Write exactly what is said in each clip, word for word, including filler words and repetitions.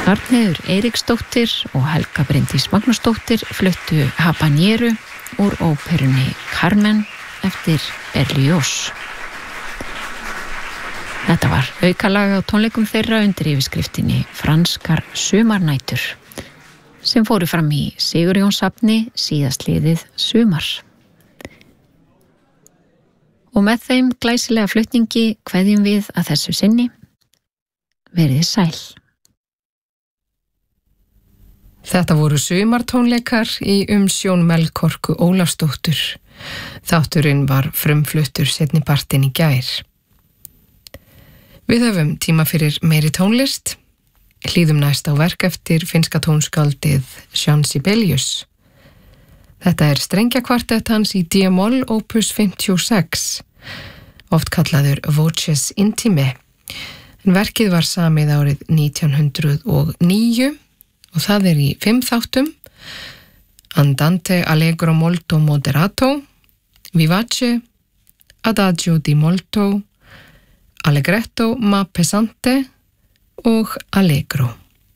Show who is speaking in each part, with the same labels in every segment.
Speaker 1: Arnheiður Eiríksdóttir og Helga Bryndís Magnúsdóttir fluttu Habanero úr óperunni Carmen eftir Berlioz. Þetta var aukalag á tónleikum þeirra undir yfirskriftinni Franskar sumarnætur sem fóru fram í Sigurjónssafni síðastliðið sumar. Og með þeim glæsilega flutningi kveðjum við að þessu sinni. Verið sæl.
Speaker 2: Þetta voru sumartónleikar í umsjón Melkorku Ólafsdóttur. Þátturinn var frumfluttur seinni partinn í gær. Við höfum tíma fyrir meiri tónlist. Hlýðum næst á verk eftir finnska tónskáldið Jean Sibelius. Þetta er strengjakvartett hans í D-moll opus fimmtíusex, oft kallaður Voces Intime. En verkið var samið árið nítján hundruð og níu og það er í fimm þáttum: Andante allegro molto moderato, Vivace, Adagio di molto, Allegretto ma pesante og Allegro.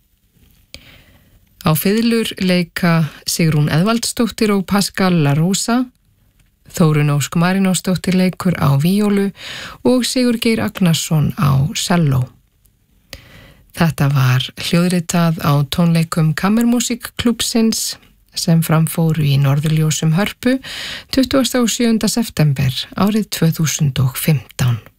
Speaker 2: Á fiðlur leika Sigrún Eðvaldsdóttir og Pascal La Rosa, Þórunn Ósk Marinósdóttir leikur á víólu og Sigurgeir Agnarsson á selló. Þetta var hljóðritað á tónleikum Kammermusikklúbbsins sem framfóru í Norðurljósum Hörpu tuttugasta og sjöunda september árið tvö þúsund og fimmtán.